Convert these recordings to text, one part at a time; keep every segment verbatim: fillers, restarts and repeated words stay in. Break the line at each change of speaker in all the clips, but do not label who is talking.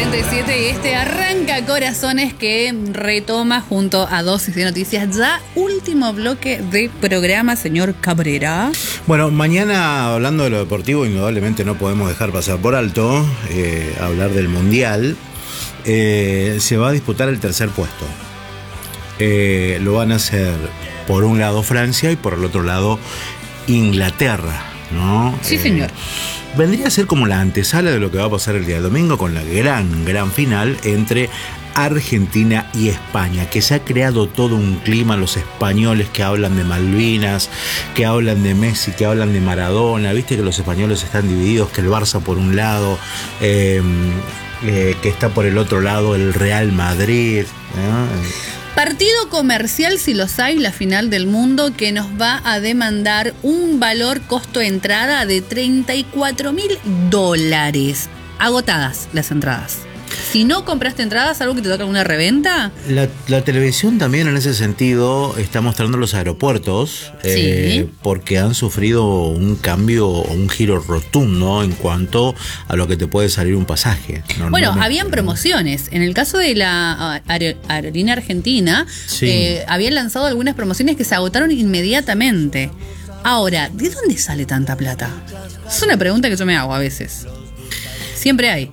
cuarenta y siete y este arranca corazones que retoma junto a Dosis de Noticias. Ya último bloque de programa, señor Cabrera.
Bueno, mañana, hablando de lo deportivo, indudablemente no podemos dejar pasar por alto eh, hablar del Mundial. Eh, se va a disputar el tercer puesto. Eh, lo van a hacer por un lado Francia y por el otro lado Inglaterra, ¿no?
Sí,
eh,
señor.
Vendría a ser como la antesala de lo que va a pasar el día domingo con la gran, gran final entre Argentina y España, que se ha creado todo un clima, los españoles que hablan de Malvinas, que hablan de Messi, que hablan de Maradona, viste que los españoles están divididos, que el Barça por un lado, eh, eh, que está por el otro lado el Real Madrid, ¿no?
Partido comercial, si los hay, la final del mundo, que nos va a demandar un valor costo de entrada de treinta y cuatro mil dólares. Agotadas las entradas. Si no compraste entradas, algo que te toca alguna reventa.
La, la televisión también en ese sentido está mostrando los aeropuertos,
sí.
eh, porque han sufrido un cambio, un giro rotundo en cuanto a lo que te puede salir un pasaje.
Bueno, habían promociones. En el caso de la aer- aerolínea argentina,
sí.
eh, habían lanzado algunas promociones que se agotaron inmediatamente. Ahora, ¿de dónde sale tanta plata? Es una pregunta que yo me hago a veces. Siempre hay.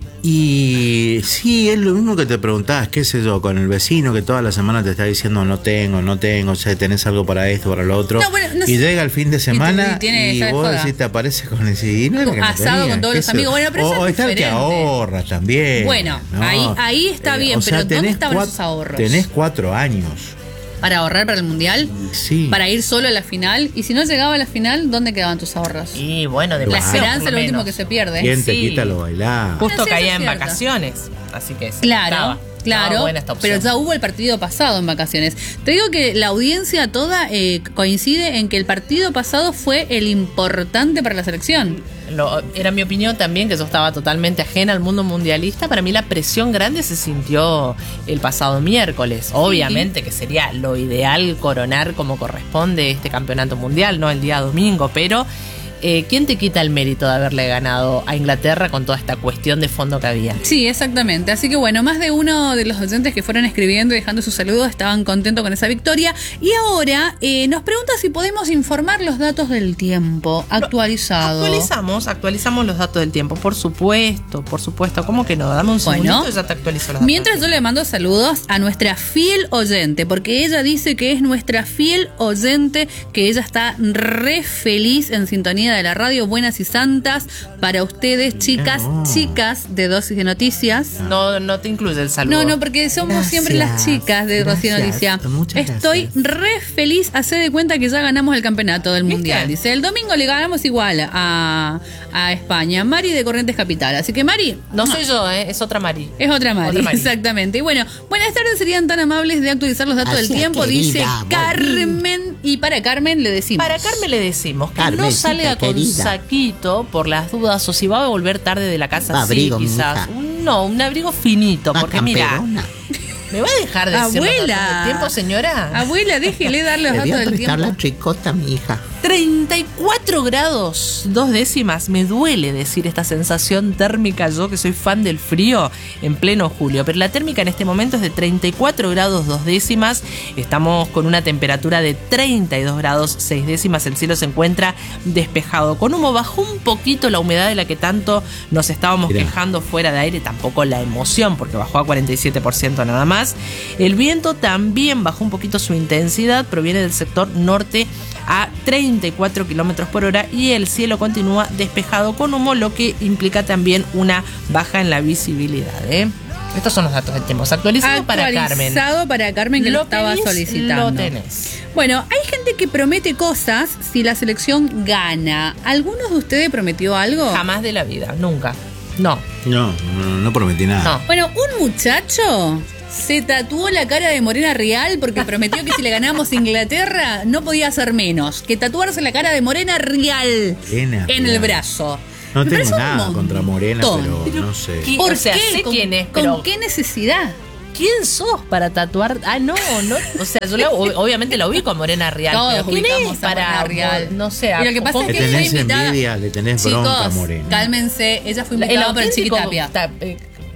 Y sí, es lo mismo que te preguntás, qué sé yo, con el vecino que toda la semana te está diciendo no tengo, no tengo, o sea, tenés algo para esto, para lo otro.
No, bueno, no
y
sé.
llega el fin de semana
y, te, y, tiene,
y vos
joda.
decís, te aparece con ese y no era que no
asado
tenía,
con todos los
sé.
amigos. Bueno, pero
o,
eso
o
es
está el que
diferente.
ahorra también.
Bueno,
¿no?
ahí, ahí está
Eh,
bien,
o sea,
pero ¿dónde estaban
cuat-
esos ahorros?
Tenés cuatro años.
¿Para ahorrar para el Mundial?
Sí.
¿Para ir solo a la final? Y si no llegaba a la final, ¿dónde quedaban tus ahorros?
Y bueno, de
La
Wow.
esperanza es lo último que se pierde.
¿Quién te
Sí.
quita lo bailado?
Justo
Bueno, sí,
caía
eso es
en
cierto.
vacaciones, así que sí,
Claro,
estaba,
claro,
estaba buena esta opción.
pero ya hubo el partido pasado en vacaciones. Te digo que la audiencia toda eh, coincide en que el partido pasado fue el importante para la selección.
Lo- era mi opinión también, que yo estaba totalmente ajena al mundo mundialista. Para mí la presión grande se sintió el pasado miércoles. Obviamente que sería lo ideal coronar como corresponde este campeonato mundial, no el día domingo, pero eh, ¿quién te quita el mérito de haberle ganado a Inglaterra con toda esta cuestión de fondo que había?
Sí, exactamente. Así que bueno, más de uno de los oyentes que fueron escribiendo y dejando sus saludos estaban contentos con esa victoria. Y ahora eh, nos pregunta si podemos informar los datos del tiempo actualizado.
Actualizamos, actualizamos los datos del tiempo, por supuesto, por supuesto. ¿Cómo que no? Dame un
Bueno,
segundito y ya te actualizo los datos.
Mientras yo le mando saludos a nuestra fiel oyente, porque ella dice que es nuestra fiel oyente, que ella está re feliz en sintonía de la radio. Buenas y santas para ustedes, chicas,
No.
chicas de Dosis de Noticias.
No, no te incluye el saludo.
No, no, porque somos
Gracias,
siempre las chicas de Rocío
gracias,
Noticia.
muchas
Estoy
gracias.
re feliz, hace de cuenta que ya ganamos el campeonato del
¿Viste?
Mundial. Dice, el domingo le ganamos igual a, a España. Mari de Corrientes Capital. Así que Mari,
No soy yo, ¿eh? Es otra Mari.
es otra Mari,
Otra Mari.
exactamente. Y bueno, buenas tardes, serían tan amables de actualizar los datos
Así
del
es,
tiempo,
querida,
dice
volví.
Carmen. Y para Carmen le decimos.
Para Carmen le decimos que no
Carmencita,
salga con
querida.
saquito por las dudas o si va a volver tarde de la casa,
Abrigo,
sí, quizás.
mija.
Un- No, un abrigo finito,
Una
porque mira,
camperona.
¿me va a dejar de decir los
Abuela.
datos del tiempo, señora?
Abuela, déjele dar los
Le voy
datos
a
del
prestar
tiempo.
la tricota a mi hija.
treinta y cuatro grados, dos décimas. Me duele decir esta sensación térmica, yo que soy fan del frío en pleno julio, pero la térmica en este momento es de treinta y cuatro grados, dos décimas. Estamos con una temperatura de treinta y dos grados, seis décimas. El cielo se encuentra despejado. Con humo bajó un poquito la humedad de la que tanto nos estábamos
Mirá.
quejando fuera de aire, tampoco la emoción, porque bajó a cuarenta y siete por ciento nada más. El viento también bajó un poquito su intensidad, proviene del sector norte a treinta y cuatro kilómetros por hora y el cielo continúa despejado con humo, lo que implica también una baja en la visibilidad, ¿eh? Estos son los datos del tiempo. Actualizado para Carmen.
Actualizado para Carmen, que lo, estaba
tenés,
solicitando.
Lo tenés.
Bueno, hay gente que promete cosas si la selección gana. ¿Algunos de ustedes prometió algo?
Jamás de la vida, nunca. No.
No, no, no prometí nada.
No.
Bueno, un muchacho se tatuó la cara de Morena Real porque prometió que si le ganamos a Inglaterra no podía hacer menos que tatuarse la cara de Morena Real
Morena
en el
Real.
brazo.
No
Me
tengo
parece un
nada contra Morena,
montón.
pero no sé.
¿Qué?
¿Por
O sea,
qué?
sé
¿Con,
quién es,
¿con
pero
qué necesidad?
¿quién sos para tatuar? Ah, no, no. O sea, yo la, ob- obviamente la ubico a Morena Real.
Todos
pero ¿quién
ubicamos
es
a
para
Morena Real.
No sé.
Y lo que pasa
¿con
es
Le
que
qué?
fue
tenés
invitada.
envidia, le tenés bronca a
Chicos,
Morena.
cálmense. Ella fue
La- el
invitada por el
auténtico
Chiquitapia.
ta- eh,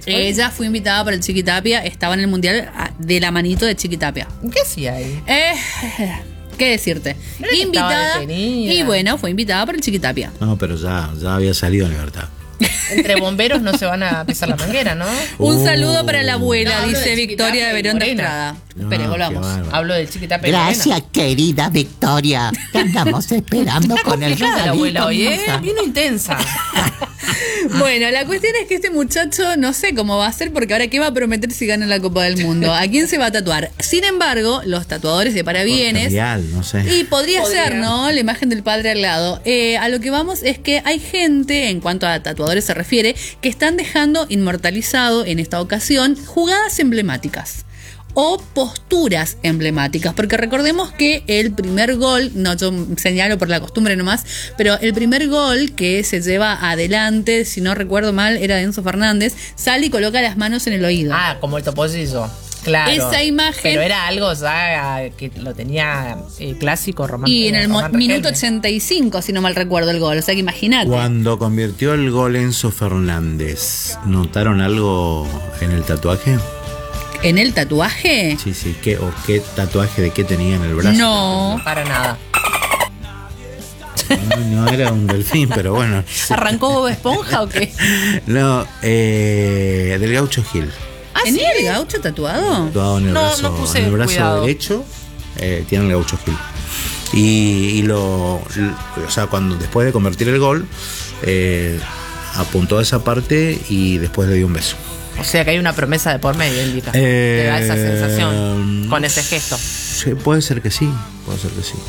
Ella fue invitada por el Chiquitapia, estaba en el mundial de la manito de Chiquitapia.
¿Qué hacía ahí?
Eh, ¿Qué decirte?
No era que
Invitada.
estaba detenida.
Y bueno, fue invitada por el Chiquitapia.
No, pero ya, ya había salido en libertad.
Entre bomberos no se van a pisar la manguera, ¿no?
Un
Uh.
saludo para la abuela,
No, hablo
dice
de
Victoria de
Chiquitapia y
Verón de
Morena.
Estrada.
No,
Espere,
qué
volvamos.
bárbaro.
Hablo del Chiquitapia y Morena.
Gracias, querida Victoria. Te andamos esperando
Está
con el
complicada la
regalito.
abuela hoy, ¿eh?
mimosa.
Vino intensa.
Bueno, la cuestión es que este muchacho no sé cómo va a ser porque ahora qué va a prometer si gana la Copa del Mundo. ¿A quién se va a tatuar? Sin embargo, los tatuadores de parabienes.
Cordial, no sé.
Y podría,
Podría.
ser, ¿no? La imagen del padre al lado. Eh, a lo que vamos es que hay gente, en cuanto a tatuadores se refiere, que están dejando inmortalizado en esta ocasión jugadas emblemáticas o posturas emblemáticas, porque recordemos que el primer gol, no, yo señalo por la costumbre nomás, pero el primer gol que se lleva adelante, si no recuerdo mal, era de Enzo Fernández, sale y coloca las manos en el oído.
Ah, como el topollillo. Claro.
Esa imagen-
Pero era algo ya que lo tenía eh, clásico román.
Y en el mo-
Román
minuto
Riquelme.
ochenta y cinco, si no mal recuerdo el gol, o sea que imagínate.
Cuando convirtió el gol Enzo Fernández, ¿notaron algo en el tatuaje?
¿En el tatuaje?
Sí, sí. ¿Qué, ¿O qué tatuaje de qué tenía en el brazo?
No.
Para nada.
No, no era un delfín, pero bueno.
¿Arrancó Bob Esponja o qué?
No, eh, del Gaucho Gil.
¿Ah,
¿Tenía
sí?
el gaucho tatuado?
Tatuado en el
No,
brazo,
no puse
en el brazo
cuidado.
derecho, eh, tiene el Gaucho Gil. Y, y lo, l- o sea, cuando después de convertir el gol, eh, apuntó a esa parte y después le dio un beso.
O sea que hay una promesa de por medio, indica.
Eh,
Te da esa sensación con ese gesto.
Sí, puede ser que sí, puede ser que sí.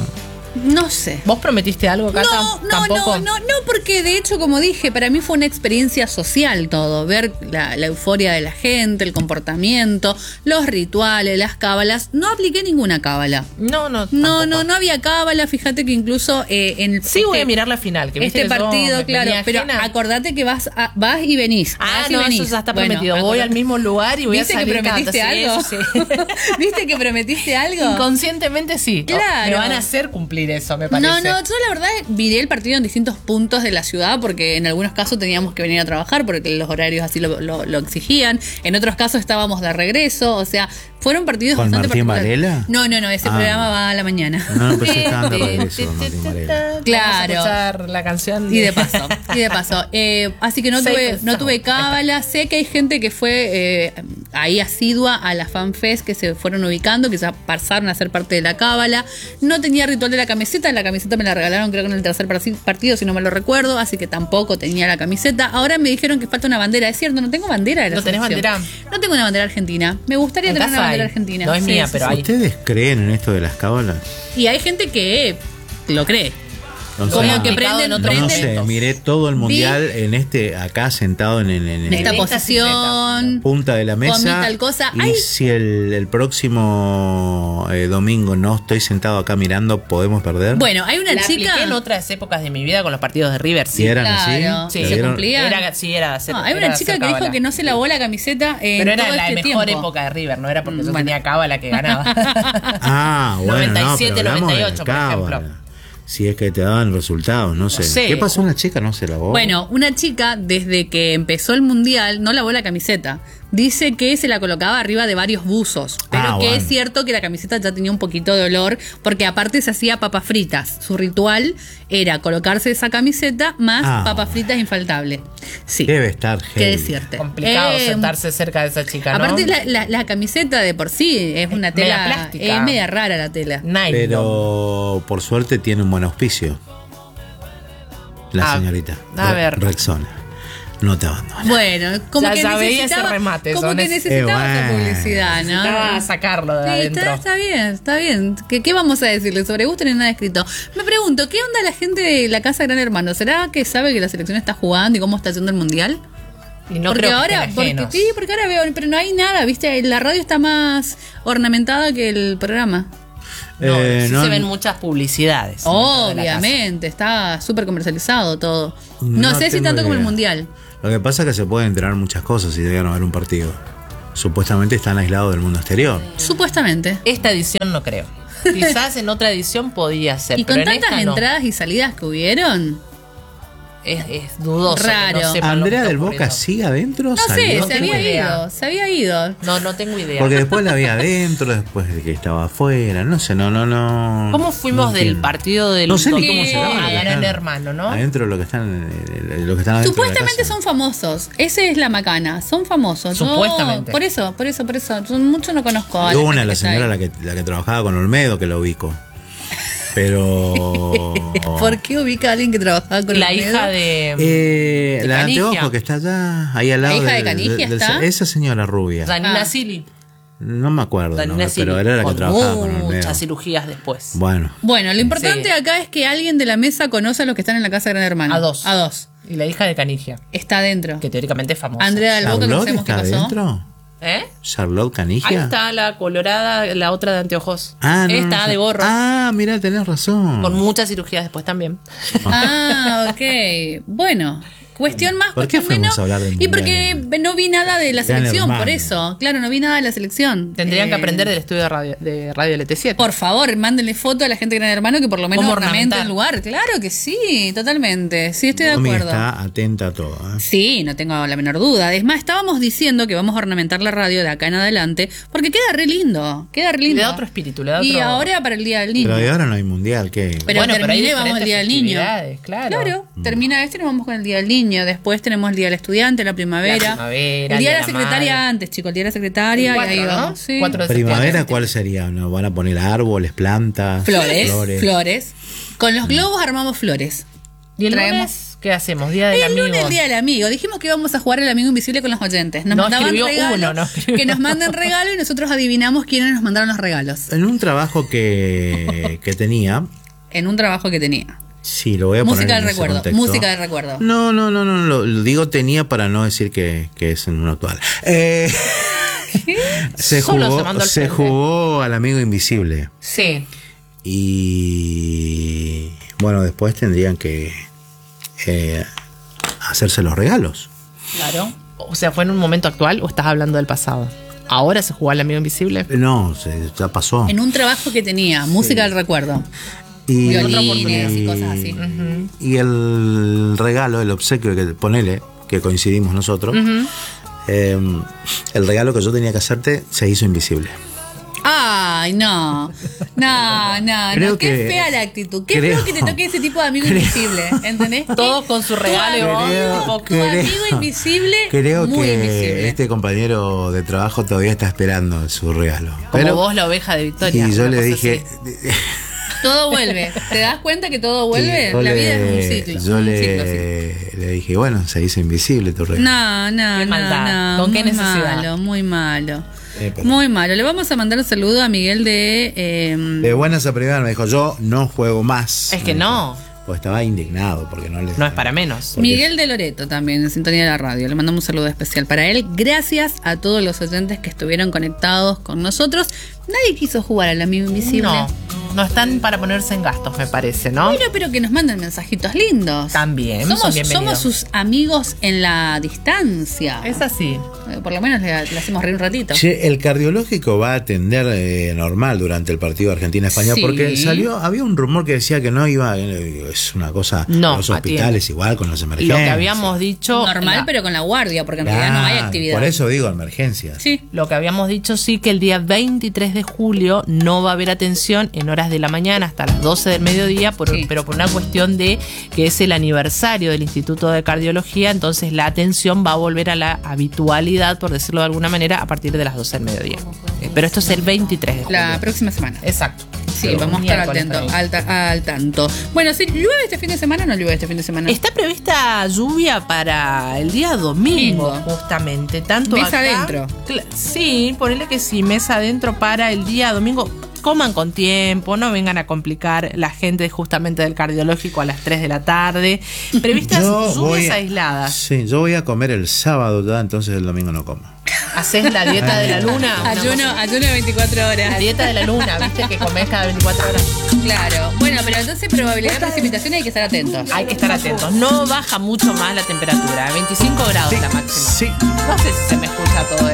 No sé.
¿Vos prometiste algo, Cata?
No, no,
¿Tampoco?
no, no, no, porque de hecho, como dije, para mí fue una experiencia social todo, ver la, la euforia de la gente, el comportamiento, los rituales, las cábalas. No apliqué ninguna cábala.
No, no.
No,
tampoco.
no, no había cábala. Fíjate que incluso eh, en el
Sí, voy a mirar la final. Que viste
este
que yo
partido,
me
claro,
venía
pero
ajena.
acordate que vas a- vas y venís.
Ah,
vas y
no,
venís.
eso ya está
Bueno,
prometido. Voy al
acordate.
mismo lugar y voy a
¿Viste que
salir
prometiste
Cata, sí,
algo?
eso sí.
¿Viste que prometiste algo?
Inconscientemente sí.
Claro.
Me van a hacer cumplir eso, me parece.
No, no, yo la verdad miré el partido en distintos puntos de la ciudad porque en algunos casos teníamos que venir a trabajar porque los horarios así lo, lo- lo exigían. En otros casos estábamos de regreso, o sea, fueron partidos
¿Con
bastante
Martín
particulares.
Varela?
No, no, no, ese
Ah.
programa va a la mañana.
No, no, pensé que estaban de regreso,
Ti, ti,
Martín
ti,
Varela.
ti,
Claro.
vamos a escuchar la canción
Y de paso, y de paso. Eh, así que no
Safe
tuve,
and
no
sound.
tuve cábala. Sé que hay gente que fue eh, ahí asidua a la fanfest que se fueron ubicando, que ya pasaron a ser parte de la cábala. No tenía ritual de la camiseta, la camiseta me la regalaron creo que en el tercer parci- partido, si no me lo recuerdo, así que tampoco tenía la camiseta. Ahora me dijeron que falta una bandera, es cierto, no tengo bandera de la
¿No tenés
selección.
bandera?
No tengo una bandera argentina. Me gustaría
En
tener una
casa
bandera
hay.
argentina.
No es mía, pero hay.
¿Ustedes creen en esto de las cábalas?
Y hay gente que lo cree.
O
Como
sea,
que
Implicado
prenden,
en otros
no
prenden
sé, miré todo el mundial en este, acá sentado en, en- en-
en esta
En esta
posición.
punta de la mesa.
Comí tal cosa.
Y
Ay.
si el, el próximo eh, domingo no estoy sentado acá mirando, ¿podemos perder?
Bueno, hay una
La
chica.
apliqué en otras épocas de mi vida con los partidos de River.
Si
Sí,
eran
claro.
así,
Sí,
¿la
se
vieron?
cumplía.
Era, sí, era hacer-
No, hay
era
una chica
hacer
que dijo
cábala.
que no se lavó la camiseta en
Pero era
todo
la
este
mejor
tiempo.
época de River, no era porque yo
Bueno.
tenía cábala que ganaba.
Ah, bueno,
noventa y siete,
no, pero hablamos de
noventa y ocho, por
cábala.
ejemplo.
Si es que te daban resultados, no sé.
sé.
¿Qué pasó? ¿Una chica no se lavó?
Bueno, una chica desde que empezó el mundial no lavó la camiseta. Dice que se la colocaba arriba de varios buzos, pero
Ah,
que
bueno.
es cierto que la camiseta ya tenía un poquito de olor, porque aparte se hacía papas fritas. Su ritual era colocarse esa camiseta más
Ah,
papas
bueno.
fritas infaltable. Sí.
Debe estar
¿Qué
heavy.
decirte?
Complicado
Eh,
sentarse cerca de esa chica, ¿no?
Aparte la, la- la camiseta de por sí es una
Es
tela,
media plástica.
es media rara la tela.
Nylon.
Pero por suerte tiene un buen auspicio. La
Ah,
señorita.
a
Re-
ver.
Rexona. No te abandona.
Bueno, como
Ya-
que
ya veía ese
necesitaba,
remate,
como
son
que
ese-
necesitaba
Eh,
esa
bueno.
publicidad, ¿no?
Necesitaba sacarlo de
Sí,
adentro.
está, está bien, está bien. ¿Qué, qué vamos a decirle? Sobre gusto ni nada escrito. Me pregunto, ¿qué onda la gente de la Casa Gran Hermano? ¿Será que sabe que la selección está jugando y cómo está yendo el mundial?
Y no
porque
creo que
ahora,
estén
porque,
ajenos.
sí, porque ahora veo, pero no hay nada, ¿viste? La radio está más ornamentada que el programa.
No,
Eh,
sí
no-
se ven muchas publicidades. dentro de la casa.
Obviamente, está súper comercializado todo. No,
No
sé si
tengo
tanto como el
idea.
mundial.
Lo que pasa es que se pueden enterar muchas cosas si llegan a ver un partido. Supuestamente están aislados del mundo exterior.
Supuestamente.
Esta edición no creo. Quizás en otra edición podía ser,
Y
pero
con
en
tantas
esta no.
entradas y salidas que hubieron,
es, es dudoso. que
Raro.
No sepan lo que
¿Andrea
está
del Boca
ocurriendo.
sigue adentro?
No sé,
¿Salió?
se
tengo
había
idea.
ido, se había ido.
No, no tengo idea.
Porque después la había adentro, después de que estaba afuera, no sé, no, no, no.
¿Cómo fuimos
no
del
entiendo.
partido del
No sé ni
domingo
cómo será,
a
porque
Gran
están
Hermano, ¿no?
Adentro lo que están, eh, lo que están adentro de la
Supuestamente
casa.
son famosos. Esa es la macana. Son famosos. Yo-
Supuestamente.
por eso, por eso, por eso. Yo mucho no conozco a la
Una,
gente
la
que está
señora
ahí.
la que, la que trabajaba con Olmedo, que lo ubico. Pero.
¿Por qué ubica a alguien que trabajaba con
La
Olmedo?
hija de,
Eh,
de
la de
Canigia.
anteojo que está allá, ahí al lado.
¿La hija de
del-
Canigia
del- del-
está?
esa señora rubia.
Danina
Ah.
Sili.
No me acuerdo,
Danina
no,
Sili,
pero era la que
con
trabajaba con Olmedo.
muchas cirugías después.
Bueno.
Bueno, lo importante
Sí.
acá es que alguien de la mesa conoce a los que están en la casa de Gran Hermano.
A dos.
A dos.
Y la hija de Canigia,
Está adentro.
que teóricamente es famosa.
Andrea del Boca,
¿Charlotte
conocemos qué
está
pasó.
adentro?
¿Eh?
¿Charlotte
Ahí
Canigia?
está la colorada, la otra de anteojos.
Ah, no,
Está
no sé.
de gorro.
Ah, mira, tenés razón.
Con muchas cirugías después también.
Ah, ok. Bueno, cuestión más,
¿Por qué
cuestión
fuimos
menos.
a hablar del
Y porque
Mundial?
no vi nada de la
Gran
selección, por
Hermano.
eso. Claro, no vi nada de la selección.
Tendrían que
Eh,
aprender del estudio de radio, de radio L T siete.
Por favor, mándenle foto a la gente de Gran Hermano que por lo menos
¿Cómo
ornamenta
ornamentar?
el lugar. Claro que sí, totalmente. Sí, estoy de
Domi
acuerdo.
está atenta a todo. ¿eh?
Sí, no tengo la menor duda. Es más, estábamos diciendo que vamos a ornamentar la radio de acá en adelante porque queda re lindo. Queda re lindo.
Le da otro espíritu, le da
Y
otro-
ahora para el Día del Niño.
Pero de ahora no hay mundial, ¿qué?
Pero
Bueno, pero hay
termine, vamos al
diferentes
Día del Niño.
festividades, claro.
Claro, termina este y nos vamos con el Día del Niño. Después tenemos el Día del Estudiante, la primavera.
La primavera,
el Día de la
la
Secretaria
madre.
antes, chicos. El Día de la Secretaria.
Cuatro,
y ahí
¿no?
vamos. Sí.
Cuatro de
¿Primavera
septiembre.
cuál sería? ¿No? ¿Van a poner árboles, plantas?
Flores, flores. Con los globos armamos flores.
¿Y el
Traemos-
lunes qué hacemos? Día del
El
amigo.
lunes, el Día del Amigo. Dijimos que íbamos a jugar el Amigo Invisible con los oyentes. Nos
No
mandaban
escribió
regalos.
uno, no escribió
que nos
uno.
manden regalo y nosotros adivinamos quiénes nos mandaron los regalos.
En un trabajo que, que tenía,
En un trabajo que tenía.
sí, lo voy a poner
Música
en
del
ese
recuerdo.
contexto.
Música del recuerdo.
No, no, no, no, lo, lo digo tenía para no decir que, que es en uno actual. Eh, se
Solo
jugó,
se mandó al
se
frente.
jugó al Amigo Invisible.
Sí.
Y bueno, después tendrían que eh, hacerse los regalos.
Claro. O sea, ¿fue en un momento actual o estás hablando del pasado? ¿Ahora se jugó al amigo invisible?
No, se, ya pasó.
En un trabajo que tenía. Música del recuerdo.
Y,
violines y cosas así.
Y el regalo, el obsequio que ponele, que coincidimos nosotros, eh, el regalo que yo tenía que hacerte se hizo invisible.
Ay, no. No, no,
Creo
no. Qué
que-
fea la actitud. Qué
creo-
feo que te toque ese tipo de amigo
creo-
invisible. ¿Entendés?
Todos con su regalo y
Tu
vos,
amigo-
tipo,
tu
creo-
amigo invisible.
Creo
muy
que
invisible.
este compañero de trabajo todavía está esperando su regalo.
como
Pero,
vos la oveja de Victoria.
y yo
una
le
cosa
dije,
así.
Todo vuelve. ¿Te das cuenta que todo vuelve?
yo
La
le-
vida es un ciclo.
yo
un
le,
ciclo, sí.
le dije, bueno, se hizo invisible tu regalo.
No, no,
Qué
no,
maldad.
no.
¿Con qué
muy
necesidad?
malo, muy malo.
Eh, pero-
Muy malo. Le vamos a mandar un saludo a Miguel de... eh,
De buenas a primeras me dijo, yo no juego más.
Es que no.
Pues estaba indignado porque no le...
No es para menos.
porque-
Miguel de Loreto también, en Sintonía de la Radio. Le mandamos un saludo especial para él. Gracias a todos los oyentes que estuvieron conectados con nosotros. Nadie quiso jugar al amigo invisible.
No, no están para ponerse en gastos, me parece, ¿no?
Bueno, pero que nos manden mensajitos lindos.
También, son
Somos,
bienvenidos.
somos sus amigos en la distancia.
Es así.
Eh, Por lo menos le, le hacemos reír un ratito.
Che, el cardiológico va a atender eh, normal durante el partido Argentina-España
Sí.
porque salió, había un rumor que decía que no iba, eh, es una cosa,
No,
los hospitales igual con las
Lo
emergencias.
que habíamos dicho.
Normal,
la-
pero con la guardia, porque en realidad no hay
Claro,
actividad.
Por eso digo emergencias.
Sí.
Lo que habíamos dicho sí que el día veintitrés de julio no va a haber atención en horas de la mañana hasta las doce del mediodía, por-
Sí.
pero por una cuestión de que es el aniversario del Instituto de Cardiología, entonces la atención va a volver a la habitualidad, por decirlo de alguna manera, a partir de las doce del mediodía. Eh, Pero esto es el veintitrés de julio.
La próxima semana.
Exacto.
Sí,
Pero
vamos a estar
miércoles
atentos,
por ahí.
al, ta- al tanto. Bueno, sí, ¿llueve este fin de semana o no llueve este fin de semana?
Está prevista lluvia para el día domingo,
Domingo.
justamente. Tanto
Mesa
acá-
adentro.
Cla- Sí, ponele que sí, mesa adentro para el día domingo. Coman con tiempo, no vengan a complicar la gente justamente del cardiológico a las tres de la tarde. Previstas
Yo
lluvias
voy a-
aisladas.
Sí, yo voy a comer el sábado ya, entonces el domingo no como.
¿Hacés la dieta de la luna? Una
Ayuno,
cosa-
ayuno de veinticuatro
La
horas.
dieta de la luna, viste que comés cada veinticuatro horas.
Claro. Bueno, pero entonces probabilidad de precipitación hay que estar atentos.
Hay que estar atentos. No baja mucho más la temperatura. veinticinco grados la máxima.
Sí.
No sé si se me escucha todo esto.
Ah,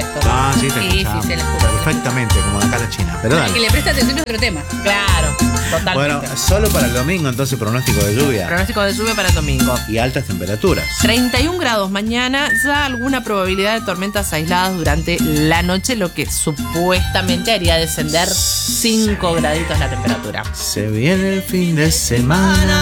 Ah, sí, te
Sí,
escuchamos.
sí, se la escucha.
Perfectamente, como acá la China. Pero
El
dale.
que le presta atención a otro tema.
Claro, totalmente.
Bueno, solo para el domingo, entonces, pronóstico de lluvia
Pronóstico de lluvia para el domingo.
y altas temperaturas.
treinta y un grados mañana, ya alguna probabilidad de tormentas aisladas durante la noche, lo que supuestamente haría descender cinco graditos la temperatura.
Se viene el fin de semana.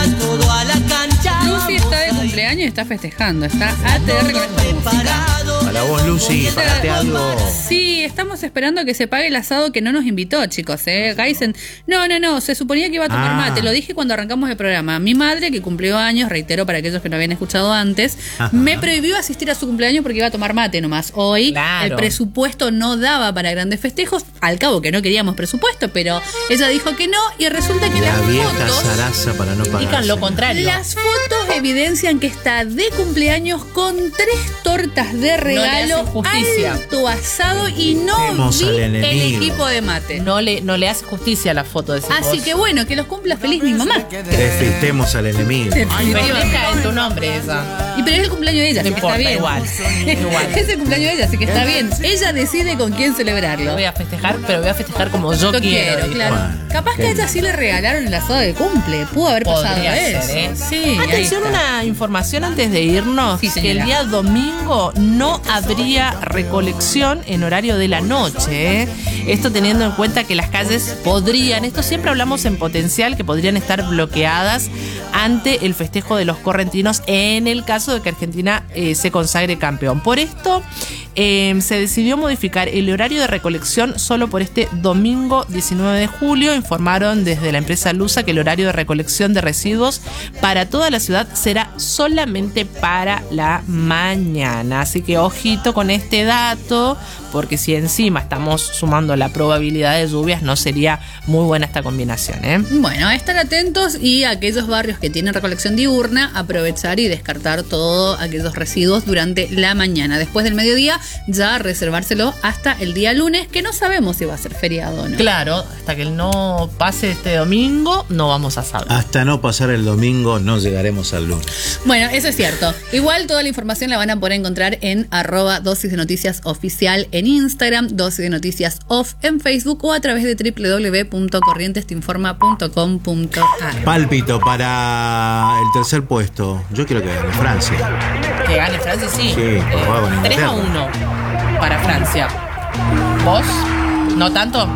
Lucy está de cumpleaños y está festejando. Está A T R con esta música.
Para vos, Lucy, pagate algo.
Sí, estamos esperando que se pague el asado que no nos invitó, chicos. ¿eh? Geisen, no, no, no, se suponía que iba a tomar
Ah.
mate. Lo dije cuando arrancamos el programa. Mi madre, que cumplió años, reitero para aquellos que no habían escuchado antes,
Ajá.
me prohibió asistir a su cumpleaños porque iba a tomar mate nomás. Hoy
Claro.
el presupuesto no daba para grandes festejos. Al cabo que no queríamos presupuesto, pero ella dijo que no y resulta que
La
las
vieja
fotos...
zaraza para no pagar.
Indican lo contrario.
Las fotos evidencian que está de cumpleaños con tres tortas de regalo,
hacen justicia.
alto asado y no
Vemos
vi
al
el
enemigo.
equipo de mate.
No le, no le hace justicia a la foto de ese
Así
post.
que bueno, que los cumpla feliz mi mamá.
Desfitemos al enemigo.
Festeja en tu nombre esa.
Y pero es el cumpleaños de ella,
No
así que está
importa,
bien.
igual. Igual.
Es el cumpleaños de ella, así que está bien. Ella decide con quién celebrarlo.
Voy a festejar, pero voy a festejar como yo,
Yo
quiero.
quiero,
dijo.
claro.
Bueno,
Capaz que a ella sí le regalaron el asado de cumple. Pudo haber pasado
Podría
eso.
ser, ¿eh?
Sí, ahí
Atención,
está.
una información antes de irnos,
Sí,
que
señora.
el día domingo no habría recolección en horario de la noche. ¿eh? Esto teniendo en cuenta que las calles podrían, esto siempre hablamos en potencial, que podrían estar bloqueadas ante el festejo de los correntinos en el caso de que Argentina eh, se consagre campeón. Por esto eh, se decidió modificar el horario de recolección solo por este domingo diecinueve de julio. Informaron desde la empresa Lusa que el horario de recolección de residuos para toda la ciudad será solamente para la mañana. Así que ojito con este dato, porque si encima estamos sumando la probabilidad de lluvias, no sería muy buena esta combinación, ¿eh?
Bueno, a estar atentos y aquellos barrios que tienen recolección diurna, aprovechar y descartar todos aquellos residuos durante la mañana. Después del mediodía, ya reservárselo hasta el día lunes, que no sabemos si va a ser feriado o no.
Claro, hasta que no pase este domingo, no vamos a saber.
Hasta no pasar el domingo, no llegaremos al lunes.
Bueno, eso es cierto. Igual toda la información la van a poder encontrar en arroba dosis de noticias oficial en Instagram, dosis de noticias off en Facebook o a través de doble u doble u doble u punto corrientes te informa punto com punto a r.
Pálpito para el tercer puesto. Yo quiero que gane Francia.
Que gane Francia, sí.
Sí, juega con
tres
Inglaterra.
a uno para Francia. ¿Vos? ¿No tanto?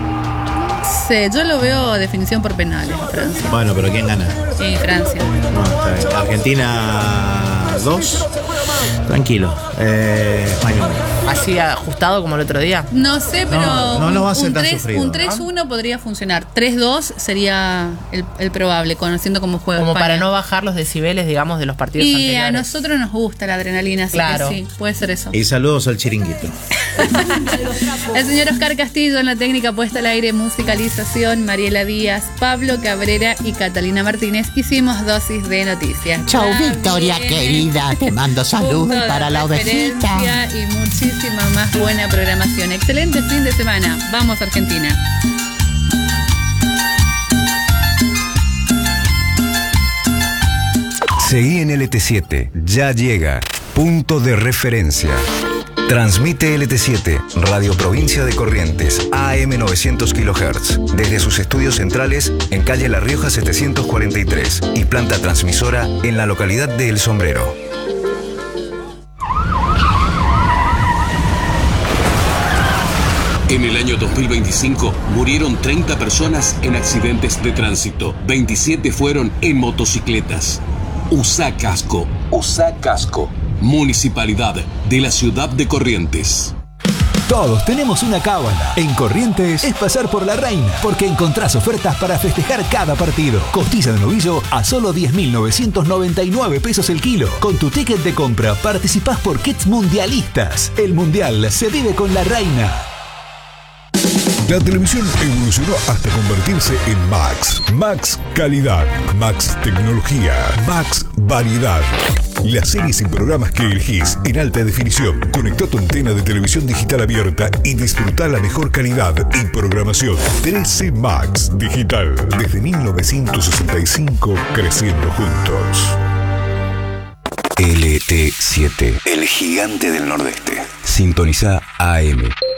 Sí, yo lo veo definición por penales a Francia.
Bueno, pero ¿quién gana?
Sí, Francia.
No, está bien. Argentina dos. Tranquilo. Eh, España uno.
Así ajustado como el otro día.
No sé, pero
No, no, no va a ser
un
tan
tres
sufrido,
un
¿no?
tres uno podría funcionar. tres dos sería el, el probable, conociendo cómo juega
Como
España.
para no bajar los decibeles, digamos, de los partidos
Y
anteriores.
a nosotros nos gusta la adrenalina, así
Claro.
que sí, puede ser eso.
Y saludos al chiringuito.
El señor Oscar Castillo en la técnica puesta al aire, musicalización, Mariela Díaz, Pablo Cabrera y Catalina Martínez. Hicimos dosis de noticias.
Chau,
Ya
Victoria
viene
querida. Te mando saludos
punto de
para la ovejita.
referencia y muchísima más buena programación. Excelente fin de semana. Vamos, Argentina.
Seguí en L T siete, ya llega, punto de referencia. Transmite L T siete, Radio Provincia de Corrientes, A M novecientos kilohertz, desde sus estudios centrales en calle La Rioja setecientos cuarenta y tres y planta transmisora en la localidad de El Sombrero.
En el año dos mil veinticinco murieron treinta personas en accidentes de tránsito. veintisiete fueron en motocicletas. Usa casco. Usa casco. Municipalidad de la ciudad de Corrientes.
Todos tenemos una cábala. En Corrientes es pasar por la reina, porque encontrás ofertas para festejar cada partido. Costilla de novillo a solo diez mil novecientos noventa y nueve pesos el kilo. Con tu ticket de compra participás por kits mundialistas. El mundial se vive con la reina.
La televisión evolucionó hasta convertirse en Max. Max Calidad, Max Tecnología, Max Variedad. Las series y programas que elegís en alta definición. Conectá tu antena de televisión digital abierta y disfrutá la mejor calidad y programación. trece Max Digital. Desde mil novecientos sesenta y cinco, creciendo juntos.
L T siete, el gigante del nordeste. Sintoniza A M